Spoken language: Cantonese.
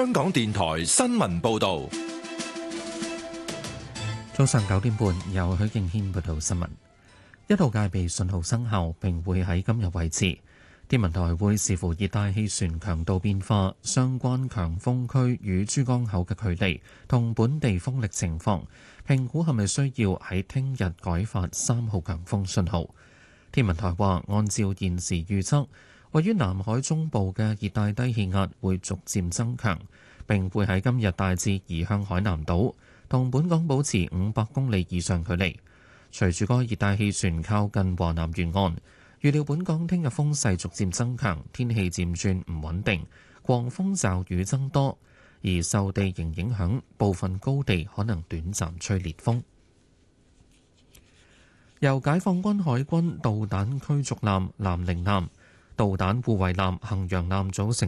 香港電台新聞報道。 早上9點半，由許敬軒報道新聞。一號戒備信號生效，並會喺今日維持。天文台會視乎熱帶氣旋強度變化、相關強風區與珠江口嘅距離同本地風力情況，評估係咪需要喺聽日改發3號強風信號。天文台話，按照現時預測，位於南海中部嘅熱帶低氣壓會逐漸增強，並會喺今日大致移向海南島，同本港保持500公里以上距離。隨住該熱帶氣旋靠近華南沿岸，預料本港聽日風勢逐漸增強，天氣漸轉唔穩定，狂風驟雨增多，而受地形影響，部分高地可能短暫吹烈風。由解放軍海軍導彈驅逐艦南寧艦、導彈護衛艦衡陽艦組成